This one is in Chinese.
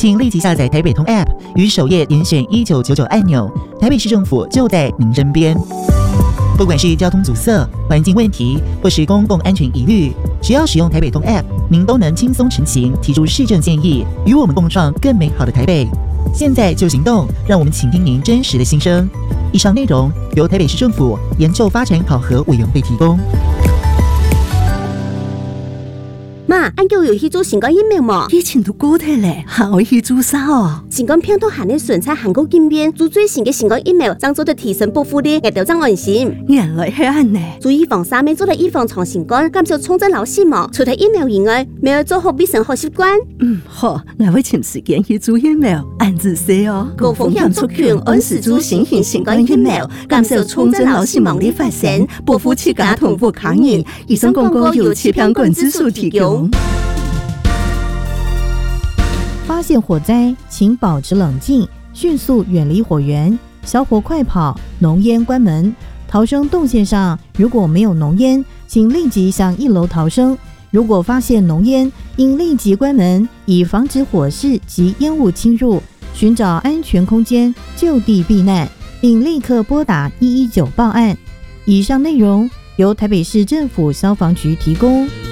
请立即下载台北通 App， 于首页点选1999按钮，台北市政府就在您身边。不管是交通阻塞、环境问题，或是公共安全疑虑，只要使用台北通 App， 您都能轻松陈情，提出市政建议，与我们共创更美好的台北。现在就行动，让我们倾听您真实的心声。以上内容由台北市政府研究发展考核委员会提供。 妈，俺叫有去做新冠疫苗嘛？ 以前都过体嘞，还会去做啥哦？ 新冠病毒含的纯菜韩国经验，做最新的新冠疫苗，将做的提升保护力，也调整安心。 原来是安呢。 做预防3面做的预防长新冠，减少重症老死亡。除了疫苗以外，没有做好卫生好习惯。 好，我会请时间去做疫苗，按自说哦。 高风险族群按时做新型新冠疫苗，减少重症老死亡的发生，保护自家同步抗疫。以上广告由气象管制署提供。 发现火灾，请保持冷静，迅速远离火源，小火快跑，浓烟关门。逃生动线上如果没有浓烟，请立即向1楼逃生。如果发现浓烟，应立即关门，以防止火势及烟雾侵入，寻找安全空间就地避难，并立刻拨打119报案。以上内容由台北市政府消防局提供。